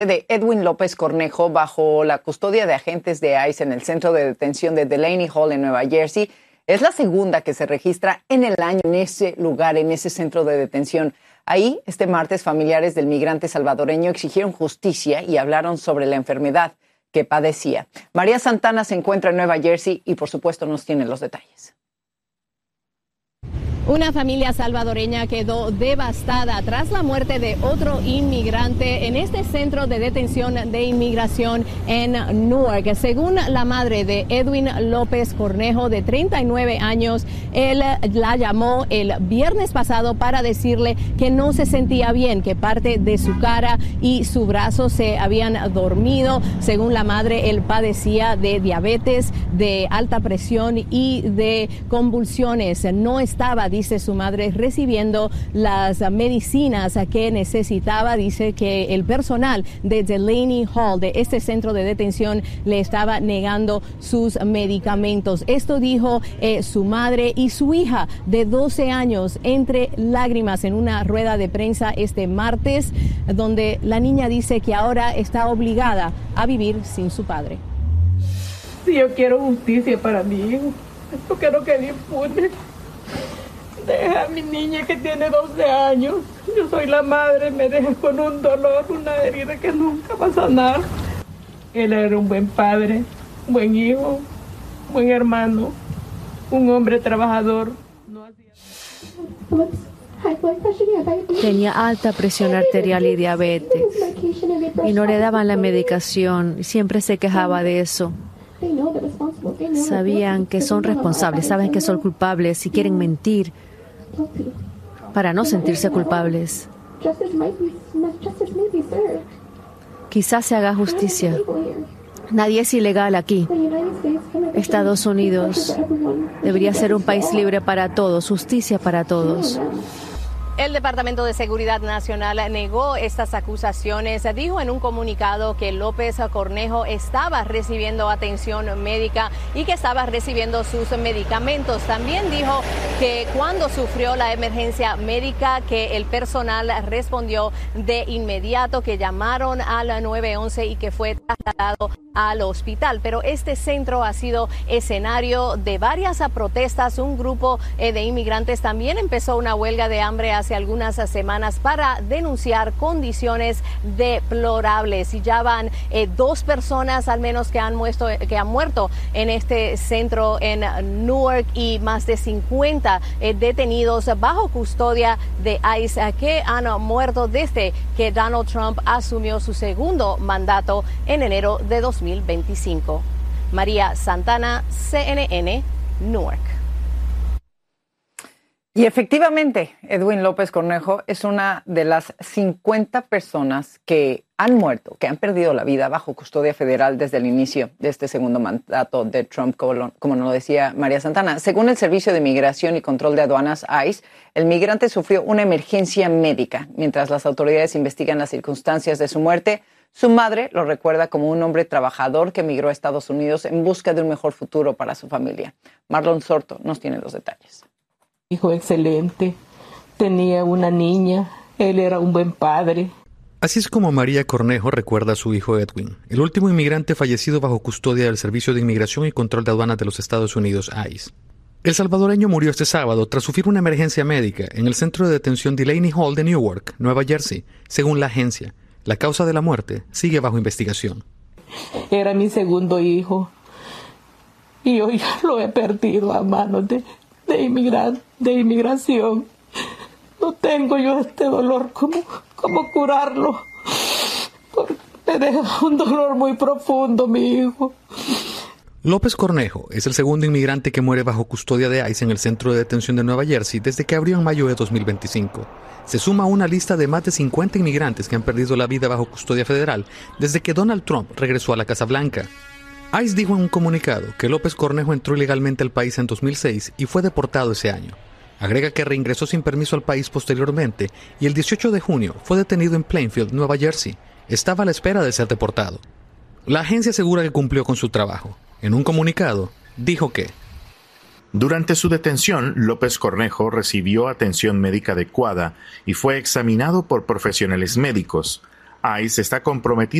De Edwin López Cornejo bajo la custodia de agentes de ICE en el centro de detención de Delaney Hall en Nueva Jersey. Es la segunda que se registra en el año en ese lugar, en ese centro de detención. Ahí, este martes, familiares del migrante salvadoreño exigieron justicia y hablaron sobre la enfermedad que padecía. María Santana se encuentra en Nueva Jersey y, por supuesto, nos tiene los detalles. Una familia salvadoreña quedó devastada tras la muerte de otro inmigrante en este centro de detención de inmigración en Newark. Según la madre de Edwin López Cornejo, de 39 años, él la llamó el viernes pasado para decirle que no se sentía bien, que parte de su cara y su brazo se habían dormido. Según la madre, él padecía de diabetes, de alta presión y de convulsiones. No estaba, dice su madre, recibiendo las medicinas que necesitaba. Dice que el personal de Delaney Hall, de este centro de detención, le estaba negando sus medicamentos. Esto dijo su madre y su hija de 12 años entre lágrimas en una rueda de prensa este martes, donde la niña dice que ahora está obligada a vivir sin su padre. Si yo quiero justicia para mi hijo, yo quiero que él impune. Deja a mi niña que tiene 12 años. Yo soy la madre, me deja con un dolor, una herida que nunca va a sanar. Él era un buen padre, un buen hijo, un buen hermano, un hombre trabajador. Tenía alta presión arterial y diabetes y no le daban la medicación y siempre se quejaba de eso. Sabían que son responsables, saben que son culpables y quieren mentir para no sentirse culpables. Quizás se haga justicia. Nadie es ilegal aquí. Estados Unidos debería ser un país libre para todos, justicia para todos. El Departamento de Seguridad Nacional negó estas acusaciones. Dijo en un comunicado que López Cornejo estaba recibiendo atención médica y que estaba recibiendo sus medicamentos. También dijo que cuando sufrió la emergencia médica, que el personal respondió de inmediato, que llamaron al 911 y que fue trasladado al hospital. Pero este centro ha sido escenario de varias protestas. Un grupo de inmigrantes también empezó una huelga de hambre hace algunas semanas para denunciar condiciones deplorables. Y ya van 2 personas al menos que han muerto en este centro en Newark y más de 50 detenidos bajo custodia de ICE que han muerto desde que Donald Trump asumió su segundo mandato en enero de 2025. María Santana, CNN, Newark. Y efectivamente, Edwin López Cornejo es una de las 50 personas que han muerto, que han perdido la vida bajo custodia federal desde el inicio de este segundo mandato de Trump, como nos lo decía María Santana. Según el Servicio de Migración y Control de Aduanas, ICE, el migrante sufrió una emergencia médica. Mientras las autoridades investigan las circunstancias de su muerte, su madre lo recuerda como un hombre trabajador que emigró a Estados Unidos en busca de un mejor futuro para su familia. Marlon Sorto nos tiene los detalles. Hijo excelente, tenía una niña, él era un buen padre. Así es como María Cornejo recuerda a su hijo Edwin, el último inmigrante fallecido bajo custodia del Servicio de Inmigración y Control de Aduanas de los Estados Unidos, ICE. El salvadoreño murió este sábado tras sufrir una emergencia médica en el centro de detención Delaney Hall de Newark, Nueva Jersey, según la agencia. La causa de la muerte sigue bajo investigación. Era mi segundo hijo y hoy ya lo he perdido a manos de inmigración. No tengo yo este dolor, ¿cómo curarlo? Porque me deja un dolor muy profundo, mi hijo. López Cornejo es el segundo inmigrante que muere bajo custodia de ICE en el centro de detención de Nueva Jersey desde que abrió en mayo de 2025. Se suma a una lista de más de 50 inmigrantes que han perdido la vida bajo custodia federal desde que Donald Trump regresó a la Casa Blanca. ICE dijo en un comunicado que López Cornejo entró ilegalmente al país en 2006 y fue deportado ese año. Agrega que reingresó sin permiso al país posteriormente y el 18 de junio fue detenido en Plainfield, Nueva Jersey. Estaba a la espera de ser deportado. La agencia asegura que cumplió con su trabajo. En un comunicado, dijo que durante su detención, López Cornejo recibió atención médica adecuada y fue examinado por profesionales médicos. ICE está comprometido